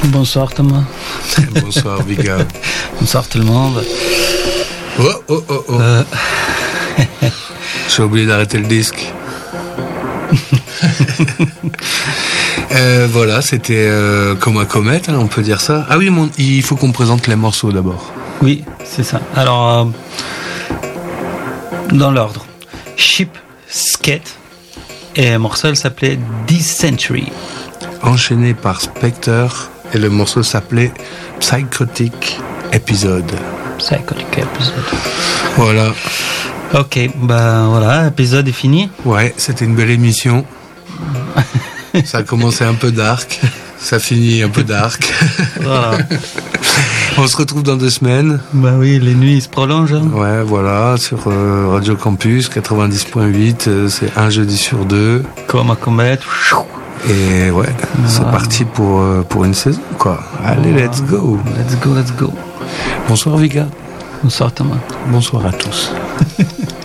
Bonsoir Thomas. Bonsoir Viga. Bonsoir tout le monde. Oh. J'ai oublié d'arrêter le disque. Voilà, c'était comme un comète, hein, on peut dire ça. Ah oui, il faut qu'on présente les morceaux d'abord. Oui, c'est ça. Alors, dans l'ordre. Ship Skate. Et le morceau s'appelait This Century. Enchaîné par Spectre. Et le morceau s'appelait Psychotic Episode. Psychotic Episode. Voilà. Ok, bah voilà, l'épisode est fini. Ouais, c'était une belle émission. Ça a commencé un peu dark. Ça finit un peu dark. Voilà. On se retrouve dans 2 semaines. Bah oui, les nuits se prolongent. Hein. Ouais, voilà, sur Radio Campus 90.8. C'est un jeudi sur 2. Comme un comète. Et ouais, c'est parti pour une saison, quoi. Allez, let's go. Let's go. Bonsoir Vika. Bonsoir Thomas. Bonsoir à tous.